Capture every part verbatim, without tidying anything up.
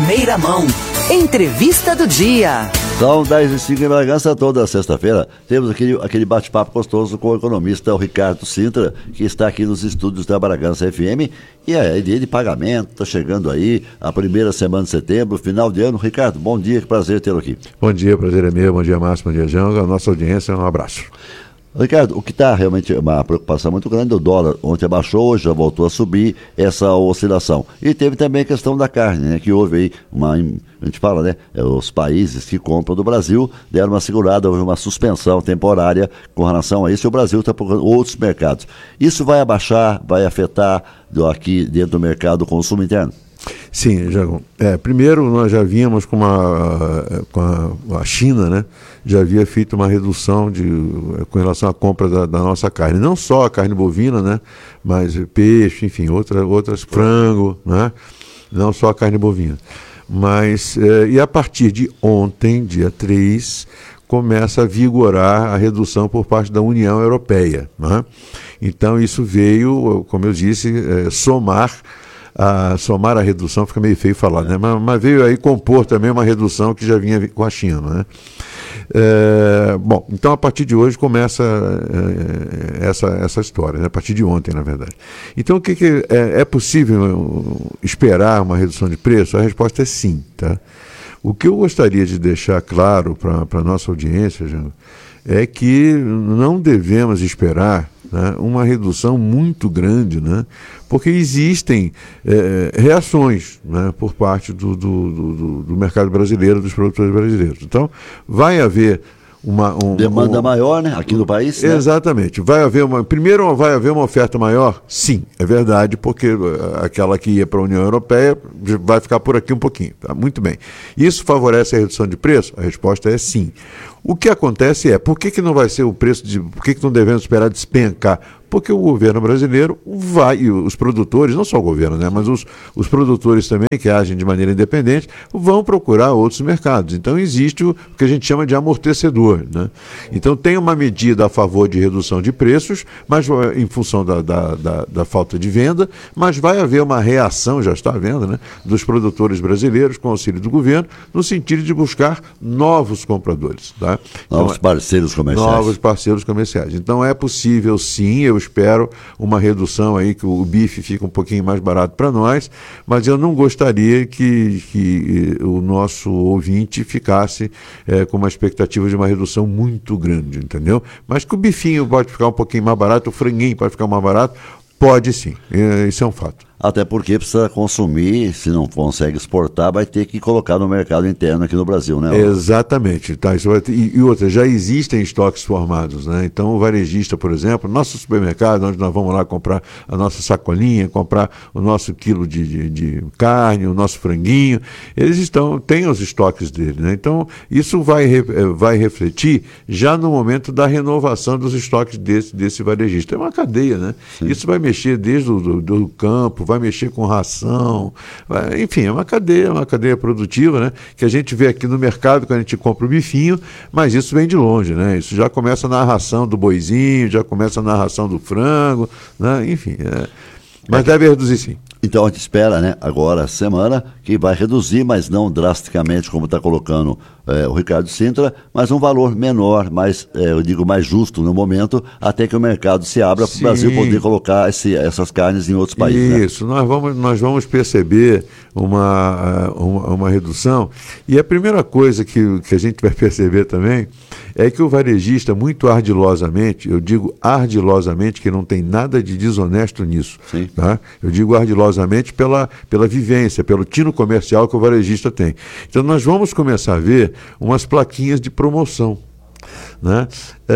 primeira mão. Entrevista do dia. São dez e cinco em Bragança. Toda sexta-feira temos aquele, aquele bate-papo gostoso com o economista o Ricardo Sintra, que está aqui nos estúdios da Bragança F M. E a ideia de pagamento está chegando aí, a primeira semana de setembro, final de ano. Ricardo, bom dia, que prazer tê-lo aqui. Bom dia, prazer é meu, bom dia Márcio, bom dia João, a nossa audiência, um abraço. Ricardo, o que está realmente uma preocupação muito grande é o dólar. Ontem abaixou, hoje já voltou a subir essa oscilação. E teve também a questão da carne, né? Que houve aí uma, a gente fala, né? Os países que compram do Brasil deram uma segurada, houve uma suspensão temporária com relação a isso, e o Brasil está procurando outros mercados. Isso vai abaixar, vai afetar aqui dentro do mercado o consumo interno? Sim, Jago. É, primeiro nós já vínhamos com, uma, com a, a China, né? Já havia feito uma redução de, com relação à compra da, da nossa carne. Não só a carne bovina, né? Mas peixe, enfim, outra, outras, frango, né? Não só a carne bovina. Mas, é, e a partir de ontem, dia três, começa a vigorar a redução por parte da União Europeia, né? Então isso veio, como eu disse, é, somar A somar a redução, fica meio feio falar, né? Mas, mas veio aí compor também uma redução que já vinha com a China, né? É, bom, então a partir de hoje começa é, essa, essa história, né? A partir de ontem, na verdade. Então o que, que é, é possível esperar uma redução de preço? A resposta é sim, tá? O que eu gostaria de deixar claro para a nossa audiência, Jean, é que não devemos esperar, né, uma redução muito grande, né, porque existem é, reações, né, por parte do, do, do, do mercado brasileiro, dos produtores brasileiros. Então, vai haver uma... Um, demanda um, maior, né, aqui no país? Né? Exatamente. Vai haver uma, primeiro, vai haver uma oferta maior? Sim, é verdade, porque aquela que ia para a União Europeia vai ficar por aqui um pouquinho. Tá? Muito bem. Isso favorece a redução de preço? A resposta é sim. O que acontece é, por que, que não vai ser o preço de... Por que, que não devemos esperar despencar? Porque o governo brasileiro vai, e os produtores, não só o governo, né, mas os, os produtores também, que agem de maneira independente, vão procurar outros mercados. Então existe o que a gente chama de amortecedor, né? Então tem uma medida a favor de redução de preços, mas em função da, da, da, da falta de venda, mas vai haver uma reação, já está havendo, né, dos produtores brasileiros com auxílio do governo, no sentido de buscar novos compradores, tá? Novos então, parceiros comerciais. Novos parceiros comerciais. Então é possível sim, eu espero uma redução aí, que o bife fica um pouquinho mais barato para nós, mas eu não gostaria que, que o nosso ouvinte ficasse é, com uma expectativa de uma redução muito grande, entendeu? Mas que o bifinho pode ficar um pouquinho mais barato, o franguinho pode ficar mais barato, pode sim, é, isso é um fato. Até porque precisa consumir, se não consegue exportar, vai ter que colocar no mercado interno aqui no Brasil, né? Exatamente. Tá? Isso vai ter, e, e outra, já existem estoques formados, né? Então o varejista, por exemplo, nosso supermercado, onde nós vamos lá comprar a nossa sacolinha, comprar o nosso quilo de, de, de carne, o nosso franguinho, eles estão, têm os estoques dele, né? Então isso vai, vai refletir já no momento da renovação dos estoques desse, desse varejista. É uma cadeia, né? Sim. Isso vai mexer desde o do, do campo, vai mexer com ração, vai, enfim, é uma cadeia, uma cadeia produtiva, né, que a gente vê aqui no mercado quando a gente compra o bifinho, mas isso vem de longe, né, isso já começa na ração do boizinho, já começa na ração do frango, né, enfim, é, mas é, deve reduzir sim. Então a gente espera, né, agora, semana, que vai reduzir, mas não drasticamente, como está colocando é, o Ricardo Sintra, mas um valor menor, mais, é, eu digo mais justo no momento, até que o mercado se abra para o Brasil poder colocar esse, essas carnes em outros países. Isso, né? nós, vamos, nós vamos perceber uma, uma, uma redução, e a primeira coisa que, que a gente vai perceber também é que o varejista, muito ardilosamente, eu digo ardilosamente, que não tem nada de desonesto nisso, tá? Eu digo ardilosamente pela, pela vivência, pelo tino comercial que o varejista tem. Então nós vamos começar a ver umas plaquinhas de promoção, né?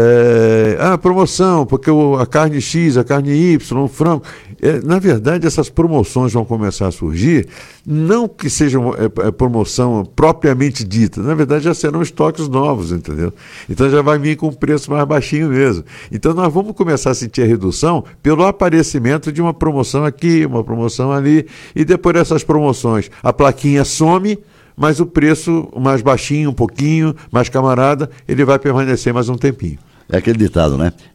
É, ah, promoção, porque o, a carne X, a carne Y, o frango. É, na verdade, essas promoções vão começar a surgir, não que sejam é, é, promoção propriamente dita, na verdade já serão estoques novos, entendeu? Então já vai vir com um preço mais baixinho mesmo. Então nós vamos começar a sentir a redução pelo aparecimento de uma promoção aqui, uma promoção ali, e depois dessas promoções a plaquinha some, mas o preço mais baixinho, um pouquinho, mais camarada, ele vai permanecer mais um tempinho. É aquele ditado, né?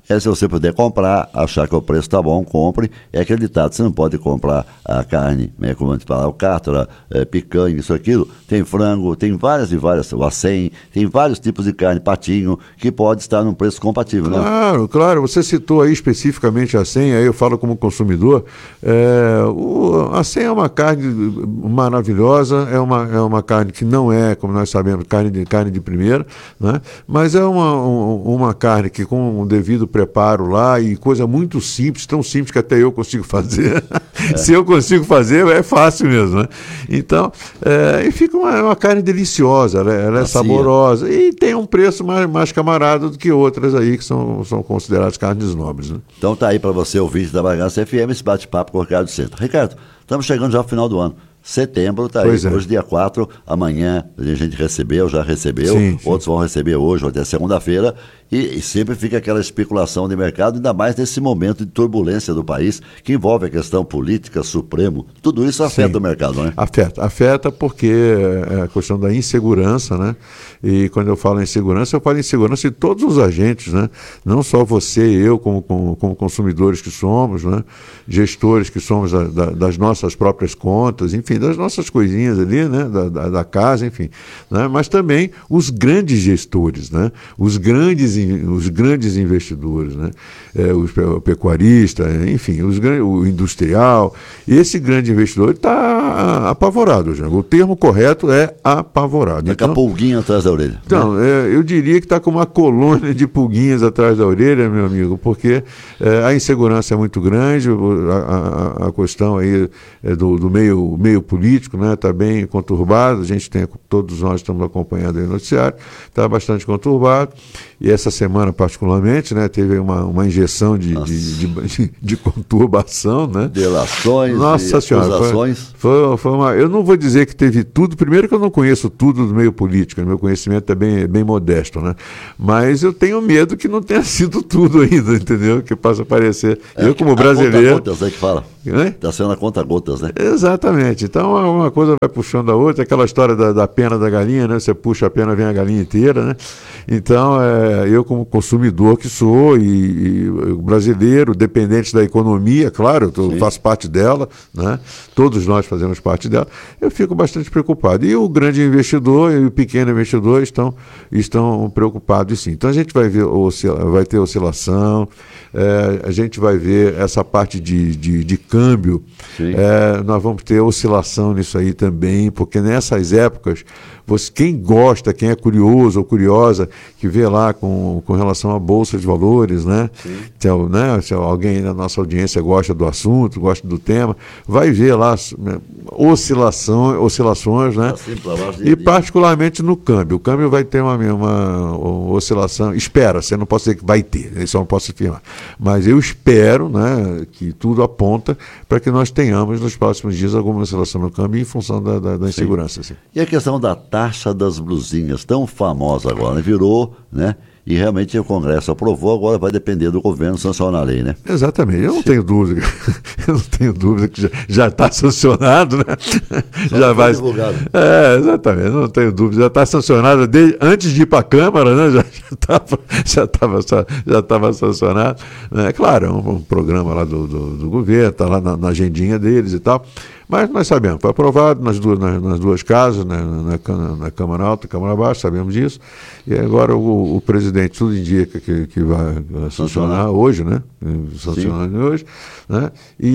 É, se você puder comprar, achar que o preço está bom, compre. É acreditado, você não pode comprar a carne, né, como a gente fala, o cártara, é, picanha, isso, aquilo. Tem frango, tem várias e várias, o acém, tem vários tipos de carne, patinho, que pode estar num preço compatível, né? Claro, claro. Você citou aí especificamente a acém, aí eu falo como consumidor. É, o, a acém é uma carne maravilhosa, é uma, é uma carne que não é, como nós sabemos, carne de, carne de primeira, né? Mas é uma, um, uma carne que com um devido preparo lá e coisa muito simples, tão simples que até eu consigo fazer. É. Se eu consigo fazer, é fácil mesmo, né? Então, é, e fica uma, uma carne deliciosa, ela, ela é saborosa e tem um preço mais, mais camarada do que outras aí que são, são consideradas carnes nobres, né? Então tá aí para você, ouvinte da Bagaça F M, esse bate-papo com o Ricardo Centro. Ricardo, estamos chegando já ao final do ano. Setembro está aí, é. Hoje dia quatro, amanhã a gente recebeu, já recebeu, sim, sim. Outros vão receber hoje ou até segunda-feira, e, e sempre fica aquela especulação de mercado, ainda mais nesse momento de turbulência do país, que envolve a questão política, Supremo, tudo isso afeta sim. o mercado, né? Afeta, afeta porque é a questão da insegurança, né? E quando eu falo em insegurança, eu falo em insegurança de todos os agentes, né? Não só você e eu, como, como, como consumidores que somos, né? Gestores que somos da, da, das nossas próprias contas, enfim, das nossas coisinhas ali, né? Da, da, da casa, enfim, né? Mas também os grandes gestores, né? Os grandes, os grandes investidores, né? É, os, o pecuarista, enfim, os, o industrial. Esse grande investidor está apavorado, já. O termo correto é apavorado. Fica então, pulguinha atrás da orelha. Então, né? é, eu diria que está com uma colônia de pulguinhas atrás da orelha, meu amigo, porque é, a insegurança é muito grande, a, a, a questão aí é do, do meio, meio político, né, está bem conturbado, a gente tem, todos nós estamos acompanhando aí o noticiário, está bastante conturbado, e essa semana particularmente, né, teve uma, uma injeção de, de, de, de, de conturbação, né? Delações, Nossa Senhora, acusações. Foi, foi, foi uma, eu não vou dizer que teve tudo, primeiro que eu não conheço tudo do meio político, meu conhecimento é bem, bem modesto, né? Mas eu tenho medo que não tenha sido tudo ainda, entendeu? Que possa parecer. É, eu, como brasileiro. Conta-gotas, é que fala. Está sendo a conta-gotas, né? Exatamente. Então, uma coisa vai puxando a outra, aquela história da, da pena da galinha, né? Você puxa a pena, vem a galinha inteira, né? Então, é, eu, como consumidor que sou, e, e brasileiro, dependente da economia, claro, eu faço parte dela, né? Todos nós fazemos parte dela, eu fico bastante preocupado. E o grande investidor e o pequeno investidor estão, estão preocupados, sim. Então, a gente vai ver, vai ter oscilação, é, a gente vai ver essa parte de, de, de câmbio, é, nós vamos ter oscilação nisso aí também, porque nessas épocas, você, quem gosta, quem é curioso ou curiosa, que vê lá com, com relação à Bolsa de Valores, né? Se, né? Se alguém na nossa audiência gosta do assunto, gosta do tema, vai ver lá né, oscilação, oscilações, né? Assim, e particularmente no câmbio. O câmbio vai ter uma, uma, uma oscilação, espera, você não pode dizer que vai ter, isso eu não posso afirmar, mas eu espero, né, que tudo aponta para que nós tenhamos nos próximos dias alguma oscilação no câmbio em função da, da, da insegurança. Assim. E a questão da taxa das blusinhas, tão famosa agora, né? Virou, né? E realmente o Congresso aprovou, agora vai depender do governo sancionar a lei, né? Exatamente, eu não Sim. tenho dúvida, eu não tenho dúvida que já está sancionado, né? Só já vai divulgado. É, exatamente, não tenho dúvida, já está sancionado desde, antes de ir para a Câmara, né? Já estava já tava, já tava sancionado. É claro, é um, um programa lá do, do, do governo, está lá na, na agendinha deles e tal. Mas nós sabemos, foi aprovado nas duas, nas, nas duas casas, né, na, na, na Câmara Alta e Câmara Baixa, sabemos disso. E agora o, o presidente, tudo indica que, que vai sancionar hoje, né? Sancionando hoje. Né?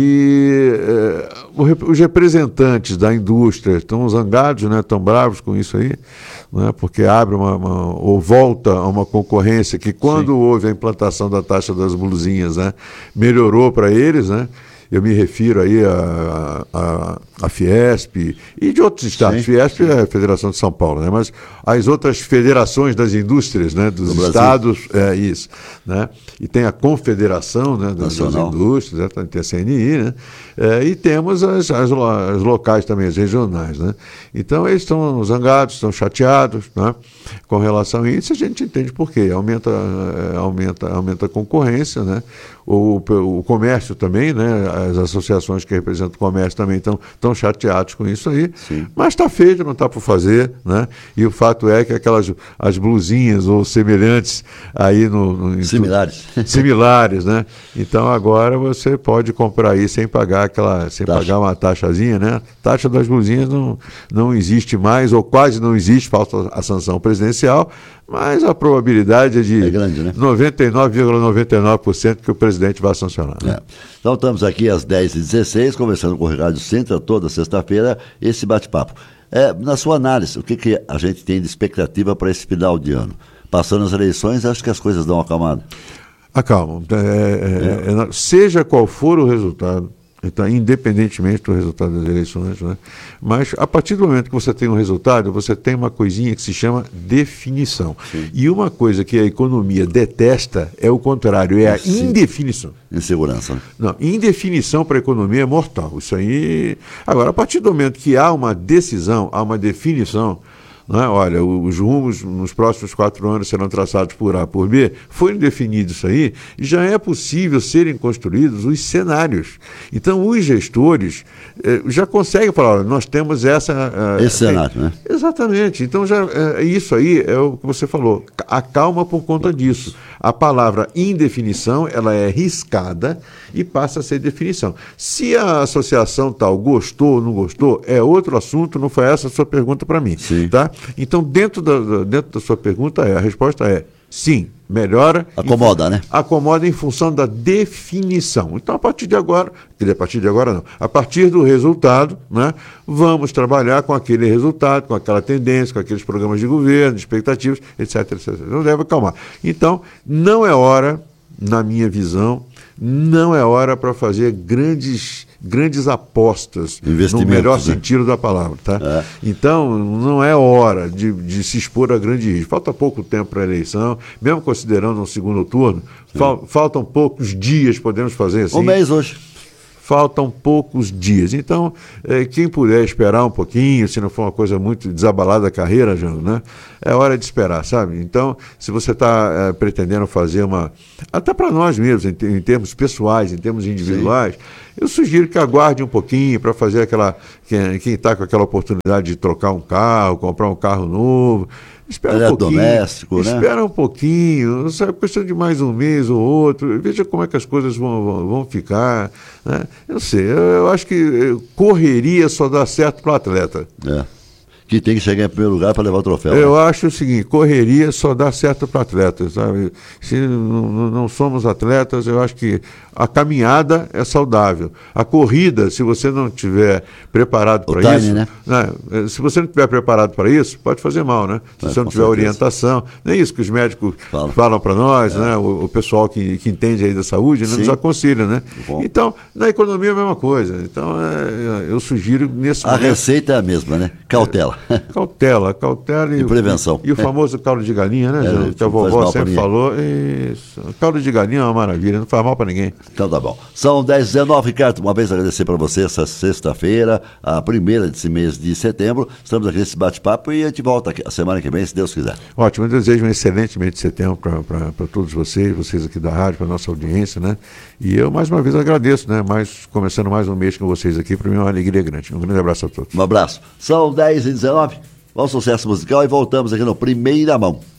E é, os representantes da indústria estão zangados, né, estão bravos com isso aí, né, porque abre uma, uma, ou volta a uma concorrência que quando Sim. houve a implantação da taxa das blusinhas, né, melhorou para eles, né? Eu me refiro aí a, a, a Fiesp e de outros estados. Sim, Fiesp sim. é a Federação de São Paulo, né? Mas as outras federações das indústrias, né? Dos Do estados, Brasil. é isso. Né? E tem a Confederação, né? das, das Indústrias, né? Tem a C N I, né? É, e temos as, as, as locais também, as regionais. Né? Então eles estão zangados, estão chateados, né? Com relação a isso, a gente entende por quê. Aumenta, aumenta, aumenta a concorrência, né? O, o comércio também, né? as associações que representam o comércio também estão tão chateados com isso aí. Sim. Mas está feito, não está por fazer, né? E o fato é que aquelas as blusinhas ou semelhantes aí no... no Similares. Tu, similares, né? Então agora você pode comprar aí sem pagar aquela, sem Taxa. pagar uma taxazinha, né? Taxa das blusinhas não, não existe mais, ou quase não existe, falta a sanção presidencial, mas a probabilidade é de é grande, né? noventa e nove vírgula noventa e nove por cento que o presidente vai sancionar. Né? É. Então estamos aqui às dez e dezesseis, conversando com o Ricardo Sintra, toda sexta-feira, esse bate-papo. É, na sua análise, o que, que a gente tem de expectativa para esse final de ano? Passando as eleições, acho que as coisas dão uma acalmada. Acalmam. É, é, é. É, seja qual for o resultado, então, independentemente do resultado das eleições, né? Mas a partir do momento que você tem um resultado, você tem uma coisinha que se chama definição. Sim. E uma coisa que a economia detesta é o contrário, é a Sim. indefinição. Insegurança. Né? Não, indefinição para a economia é mortal. Isso aí. Agora, a partir do momento que há uma decisão, há uma definição. Não é? Olha, os rumos nos próximos quatro anos serão traçados por A, por B, foi definido isso aí, e já é possível serem construídos os cenários. Então, os gestores eh, já conseguem falar, olha, nós temos essa... Uh, Esse cenário, né? Exatamente. Então, já, é, isso aí é o que você falou, acalma por conta disso. A palavra indefinição, ela é riscada e passa a ser definição. Se a associação tal gostou ou não gostou, é outro assunto, não foi essa a sua pergunta para mim. Sim. Tá? Então, dentro da, dentro da sua pergunta, é, a resposta é sim, melhora. Acomoda, em, né? Acomoda em função da definição. Então, a partir de agora, quer dizer, a partir de agora não, a partir do resultado, né, vamos trabalhar com aquele resultado, com aquela tendência, com aqueles programas de governo, expectativas, etc, etcétera. Não deve acalmar. Então, não é hora, na minha visão, não é hora para fazer grandes, grandes apostas, no melhor né? sentido da palavra. Tá? É. Então, não é hora de, de se expor a grande risco. Falta pouco tempo para a eleição, mesmo considerando um segundo turno, fal, faltam poucos dias, podemos fazer assim. Um mês hoje. Faltam poucos dias. Então, eh, quem puder esperar um pouquinho, se não for uma coisa muito desabalada a carreira, Jango, né? É hora de esperar, sabe? Então, se você está eh, pretendendo fazer uma... Até para nós mesmos, em, em termos pessoais, em termos individuais, sim, eu sugiro que aguarde um pouquinho para fazer aquela... Quem está com aquela oportunidade de trocar um carro, comprar um carro novo... Espera um pouquinho, doméstico, né? Espera um pouquinho, sabe, questão de mais um mês ou outro, veja como é que as coisas vão, vão, vão ficar, né? Eu não sei, eu, eu acho que correria só dá certo para o atleta. É. Que tem que chegar em primeiro lugar para levar o troféu. Eu né? acho o seguinte, correria só dá certo para atletas, sabe? Se não, não somos atletas, eu acho que a caminhada é saudável. A corrida, se você não estiver preparado para isso, né? Né? Se você não estiver preparado para isso, pode fazer mal, né? Se é, você não tiver certeza. Orientação, não é isso que os médicos Fala. falam para nós, é. né? O, o pessoal que, que entende aí da saúde, né? Nos aconselha, né? Bom. Então, na economia é a mesma coisa. Então, é, eu sugiro nesse a momento... A receita é a mesma, né? Cautela. É, cautela, cautela e, e prevenção. E, e o famoso caldo de galinha, né, é, que a vovó sempre falou. Isso. Caldo de galinha é uma maravilha, não faz mal para ninguém. Então tá bom. São dez e dezenove, Ricardo. Uma vez agradecer para você essa sexta-feira, a primeira desse mês de setembro. Estamos aqui nesse bate-papo e a gente volta aqui a semana que vem, se Deus quiser. Ótimo, eu desejo um excelente mês de setembro para todos vocês, vocês aqui da rádio, para nossa audiência, né? E eu mais uma vez agradeço, né? Mais, começando mais um mês com vocês aqui, para mim é uma alegria grande. Um grande abraço a todos. Um abraço. São dez e dezenove. Vamos ao sucesso musical e voltamos aqui no Primeira Mão.